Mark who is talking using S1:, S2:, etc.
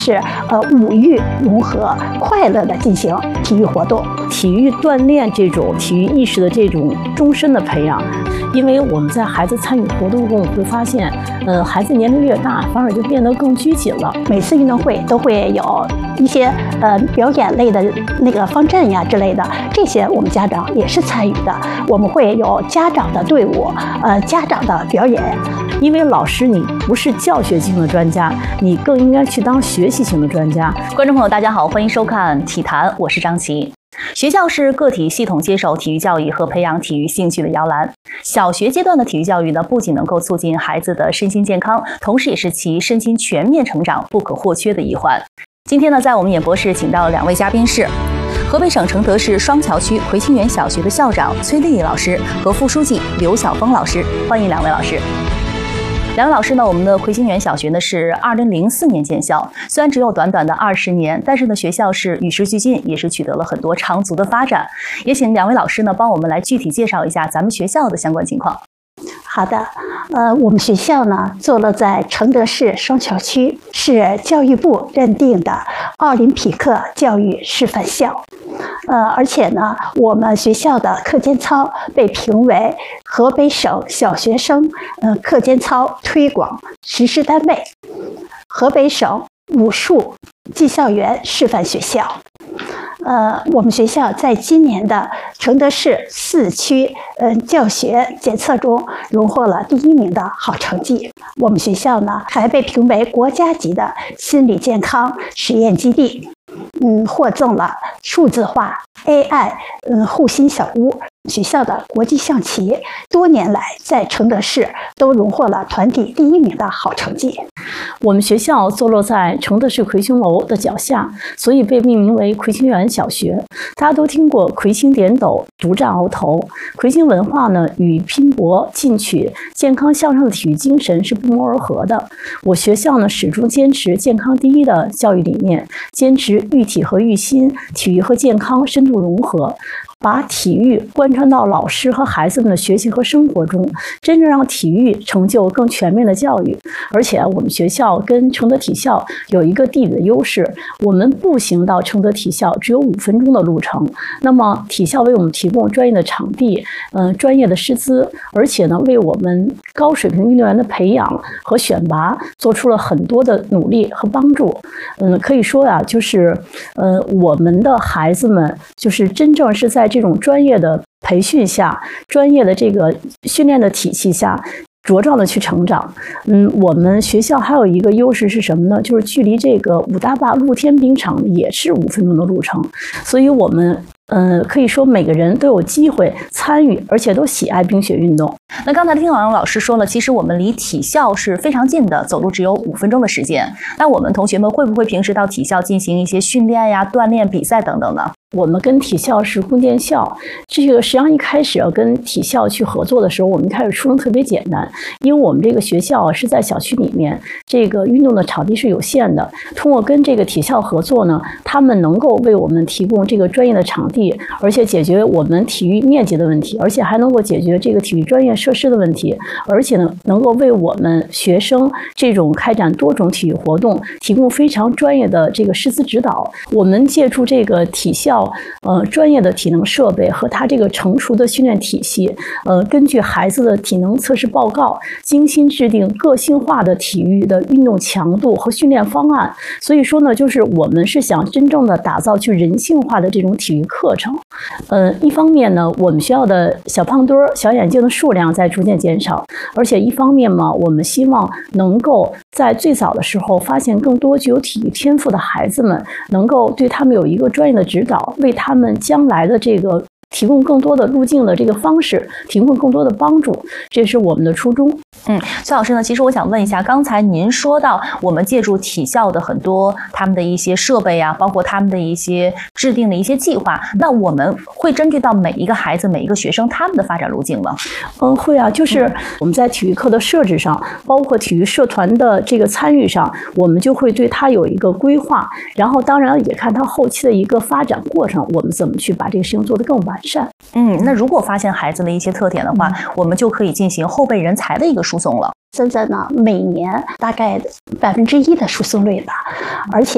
S1: 是五育融合，快乐的进行体育活动，
S2: 体育锻炼这种体育意识的这种终身的培养。因为我们在孩子参与活动中会发现，孩子年龄越大，反而就变得更拘谨了。
S1: 每次运动会都会有一些表演类的那个方阵呀之类的，这些我们家长也是参与的。我们会有家长的队伍，家长的表演。
S2: 因为老师你不是教学性的专家，你更应该去当学习型的专家。
S3: 观众朋友，大家好，欢迎收看《体坛》，我是张琪。学校是个体系统接受体育教育和培养体育兴趣的摇篮。小学阶段的体育教育呢，不仅能够促进孩子的身心健康，同时也是其身心全面成长不可或缺的一环。今天呢，在我们演播室请到两位嘉宾是河北省承德市双桥区葵青园小学的校长崔丽丽老师和副书记刘晓峰老师，欢迎两位老师。两位老师呢，我们的葵青园小学呢是2004年建校，虽然只有短短的20年，但是呢学校是与时俱进，也是取得了很多长足的发展。也请两位老师呢帮我们来具体介绍一下咱们学校的相关情况。
S1: 好的，我们学校呢坐落在承德市双桥区，是教育部认定的奥林匹克教育示范校。而且呢，我们学校的课间操被评为河北省小学生课间操推广实施单位，河北省武术技校园示范学校。我们学校在今年的承德市4区教学检测中荣获了第1名的好成绩。我们学校呢还被评为国家级的心理健康实验基地，获赠了数字化 AI 护心小屋。学校的国际象棋多年来在承德市都荣获了团体第1名的好成绩。
S2: 我们学校坐落在承德市葵青楼的脚下，所以被命名为葵青园小学。大家都听过葵青点斗，独占鳌头。葵青文化呢与拼搏、进取、健康向上的体育精神是不谋而合的。我学校呢始终坚持健康第一的教育理念，坚持育体和育心，体育和健康深度融合。把体育贯穿到老师和孩子们的学习和生活中，真正让体育成就更全面的教育。而且我们学校跟承德体校有一个地理的优势，我们步行到承德体校只有5分钟的路程。那么体校为我们提供专业的场地，专业的师资，而且呢为我们高水平运动员的培养和选拔做出了很多的努力和帮助。可以说啊，就是我们的孩子们就是真正是在这种专业的培训下，专业的这个训练的体系下茁壮的去成长。我们学校还有一个优势是什么呢？就是距离这个武大坝露天冰场也是5分钟的路程，所以我们可以说每个人都有机会参与，而且都喜爱冰雪运动。
S3: 那刚才听王老师说了，其实我们离体校是非常近的，走路只有5分钟的时间。那我们同学们会不会平时到体校进行一些训练呀、锻炼、比赛等等呢？
S2: 我们跟体校是共建校，这个实际上一开始跟体校去合作的时候，我们一开始初衷特别简单，因为我们这个学校是在小区里面，这个运动的场地是有限的。通过跟这个体校合作呢，他们能够为我们提供这个专业的场地，而且解决我们体育面积的问题，而且还能够解决这个体育专业设施的问题，而且呢，能够为我们学生这种开展多种体育活动提供非常专业的这个师资指导。我们借助这个体校专业的体能设备和它这个成熟的训练体系，根据孩子的体能测试报告，精心制定个性化的体育的运动强度和训练方案。所以说呢，就是我们是想真正的打造去人性化的这种体育课程。一方面呢，我们学校的小胖墩儿、小眼睛的数量在逐渐减少，而且一方面嘛，我们希望能够在最早的时候发现更多具有体育天赋的孩子们，能够对他们有一个专业的指导，为他们将来的这个提供更多的路径的这个方式，提供更多的帮助，这是我们的初衷。
S3: 崔老师呢，其实我想问一下，刚才您说到我们借助体校的很多他们的一些设备啊，包括他们的一些制定的一些计划，那我们会针对到每一个孩子、每一个学生他们的发展路径吗？
S2: 会啊，就是我们在体育课的设置上，包括体育社团的这个参与上，我们就会对他有一个规划，然后当然也看他后期的一个发展过程，我们怎么去把这个事情做得更完善。
S3: 那如果发现孩子的一些特点的话，我们就可以进行后备人才的一个输送了。
S1: 现在呢，每年大概1%的输送率吧，而且